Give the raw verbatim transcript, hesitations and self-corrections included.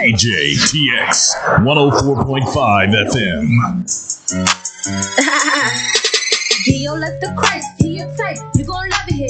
D J T X one oh four point five F M. Dio left the Christ, he your type, you gon' love it here.